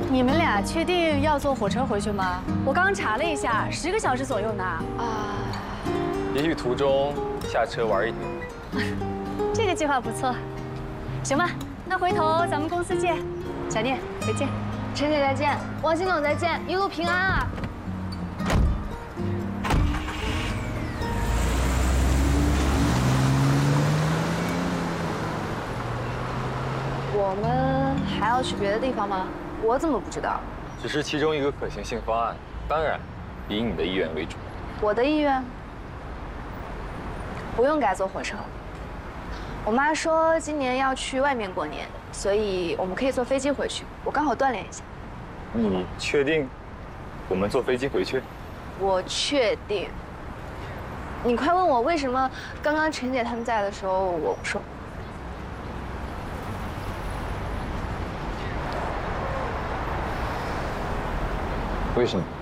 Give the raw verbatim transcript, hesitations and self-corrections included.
你们俩确定要坐火车回去吗？我刚查了一下，十个小时左右呢。啊， 也许途中下车玩一天。 这个计划不错。行吧，那回头咱们公司见。小念，回见。 陈姐再见，王金总再见，一路平安啊！我们还要去别的地方吗？我怎么不知道？ 只是其中一个可行性方案，当然以你的意愿为主。 我的意愿不用改坐火车。我妈说今年要去外面过年，所以我们可以坐飞机回去。我刚好锻炼一下。 你确定我们坐飞机回去？ 我确定。你快问我为什么刚刚陈姐他们在的时候我不说。 为什么？